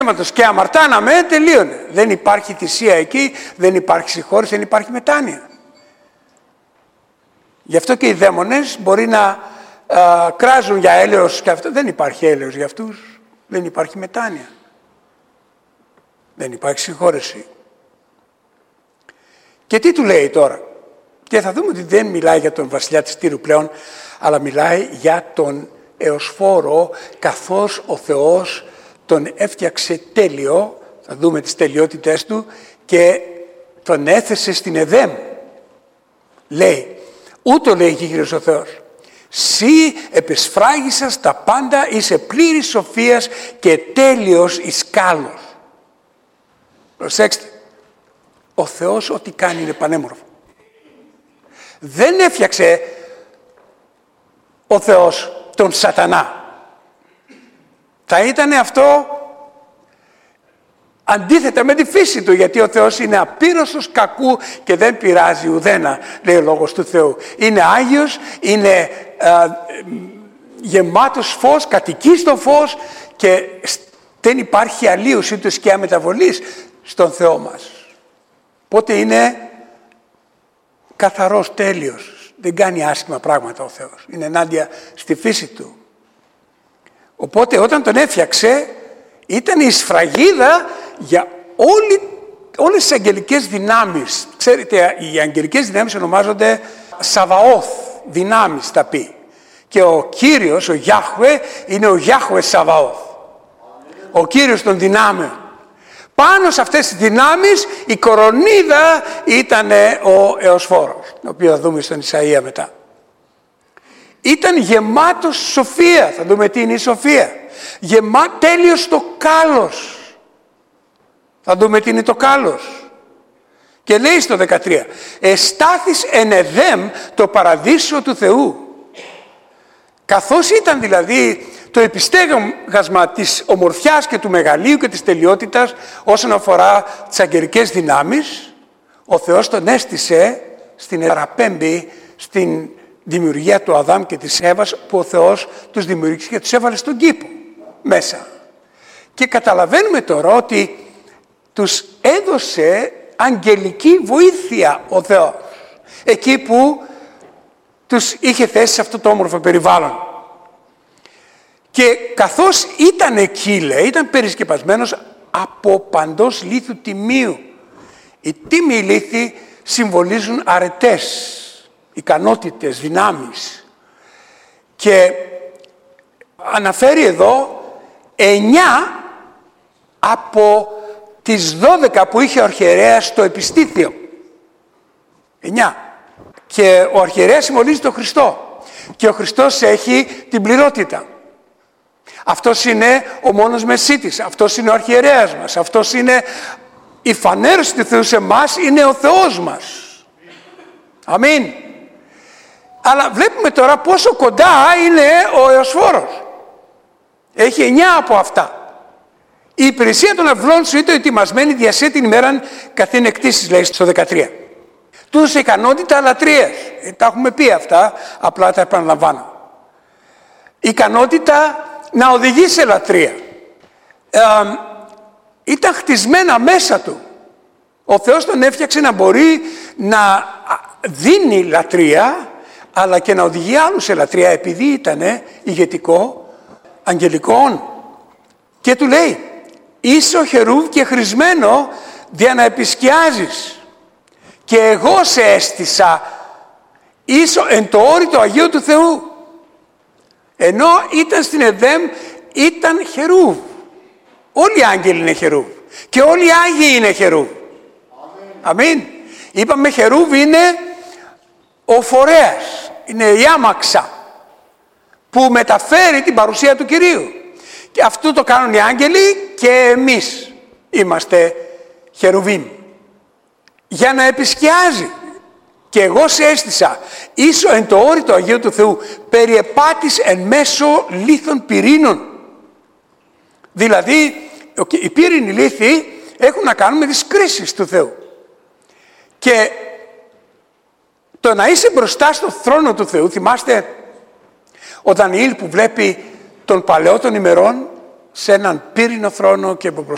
και αμαρτάναμε, τελείωνε. Δεν υπάρχει θυσία εκεί, δεν υπάρχει συγχώρεση, δεν υπάρχει μετάνοια. Γι' αυτό και οι δαίμονες μπορεί να κράζουν για έλεος και αυτό. Δεν υπάρχει έλεος για αυτούς, δεν υπάρχει μετάνοια. Δεν υπάρχει συγχώρεση. Και τι του λέει τώρα? Και θα δούμε ότι δεν μιλάει για τον βασιλιά της Τύρου πλέον, αλλά μιλάει για τον Εωσφόρο, καθώς ο Θεός τον έφτιαξε τέλειο, θα δούμε τις τελειότητες του, και τον έθεσε στην Εδέμ. Λέει, ούτω λέει Κύριος ο Θεός, «Συ επεσφράγισας τα πάντα, είσαι πλήρης σοφίας και τέλειος εις κάλος». Προσέξτε, ο Θεός ό,τι κάνει είναι πανέμορφο. Δεν έφτιαξε ο Θεός τον σατανά. Θα ήταν αυτό αντίθετα με τη φύση του, γιατί ο Θεός είναι απείρωσος κακού και δεν πειράζει ουδένα, λέει ο λόγος του Θεού. Είναι Άγιος, είναι γεμάτος φως, κατοικεί στο φως και δεν υπάρχει αλλίωση ούτε σκιά μεταβολής στον Θεό μας. Οπότε είναι καθαρός, τέλειος. Δεν κάνει άσχημα πράγματα ο Θεός. Είναι ενάντια στη φύση του. Οπότε όταν τον έφτιαξε ήταν η σφραγίδα για όλες τις αγγελικές δυνάμεις. Ξέρετε, οι αγγελικές δυνάμεις ονομάζονται Σαβαώθ, δυνάμεις θα πει. Και ο Κύριος, ο Γιάχουε, είναι ο Γιάχουε Σαβαώθ. Ο Κύριος των δυνάμεων. Πάνω σε αυτές τις δυνάμεις η κορονίδα ήταν ο Εωσφόρος, το οποίο θα δούμε στον Ισαΐα μετά. Ήταν γεμάτος σοφία, θα δούμε τι είναι η σοφία. Τέλειος το κάλος, θα δούμε τι είναι το κάλος. Και λέει στο 13, «Εστάθης εν Εδέμ το παραδείσιο του Θεού». Καθώς ήταν δηλαδή το επιστέγασμα της ομορφιάς και του μεγαλείου και της τελειότητας όσον αφορά τις αγγελικές δυνάμεις, ο Θεός τον έστησε στην παραπέμπει στην δημιουργία του Αδάμ και της Εύας, που ο Θεός τους δημιούργησε και τους έβαλε στον κήπο μέσα. Και καταλαβαίνουμε τώρα ότι τους έδωσε αγγελική βοήθεια ο Θεός, εκεί που τους είχε θέσει σε αυτό το όμορφο περιβάλλον. Και καθώς ήταν εκεί, λέει, ήταν περισκεπασμένος από παντός λίθου τιμίου. Οι τίμιοι λίθοι συμβολίζουν αρετές, ικανότητες, δυνάμεις. Και αναφέρει εδώ 9 από τις 12 που είχε ο αρχιερέας στο επιστήθιο. 9. Και ο αρχιερέας συμβολίζει τον Χριστό. Και ο Χριστός έχει την πληρότητα. Αυτός είναι ο μόνος Μεσίτης. Αυτός είναι ο αρχιερέας μας. Αυτός είναι η φανέρωση του Θεού σε εμάς, είναι ο Θεός μας. Αμήν. Αλλά βλέπουμε τώρα πόσο κοντά είναι ο Εωσφόρος. Έχει 9 από αυτά. Η υπηρεσία των αυλών σου ήταν ετοιμασμένη διασέ την ημέραν καθήν εκτίσεις, λέει στο 13. Του έδωσε ικανότητα λατρείας. Τα έχουμε πει αυτά, απλά τα επαναλαμβάνω. Ικανότητα να οδηγεί σε λατρεία. Ήταν χτισμένα μέσα του. Ο Θεός τον έφτιαξε να μπορεί να δίνει λατρεία, αλλά και να οδηγεί άλλους σε λατρεία, επειδή ήταν ηγετικό αγγελικών. Και του λέει, είσαι ο χερούβ και χρησμένο δια να επισκιάζεις. Και εγώ σε έστησα ίσο εν το όρητο Αγίου του Θεού. Ενώ ήταν στην Εδέμ, ήταν χερούβ. Όλοι οι άγγελοι είναι χερούβ. Και όλοι οι Άγιοι είναι χερούβ. Αμήν. Είπαμε χερούβ είναι ο φορέας. Είναι η άμαξα που μεταφέρει την παρουσία του Κυρίου. Και αυτό το κάνουν οι άγγελοι και εμείς είμαστε χερουβίμ. Για να επισκιάζει. Και εγώ σε έστησα ίσο εν το όρητο Αγίου του Θεού, περιεπάτης εν μέσω λίθων πυρήνων. Δηλαδή οι πύρινοι λίθοι έχουν να κάνουν με τις κρίσεις του Θεού. Και το να είσαι μπροστά στο θρόνο του Θεού, θυμάστε ο Δανιήλ που βλέπει τον παλαιό των ημερών σε έναν πύρινο θρόνο και από